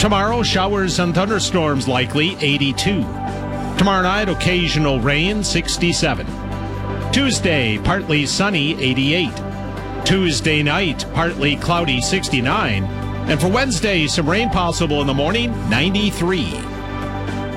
Tomorrow, showers and thunderstorms likely, 82. Tomorrow night, occasional rain, 67. Tuesday, partly sunny, 88. Tuesday night, partly cloudy, 69. And for Wednesday, some rain possible in the morning, 93.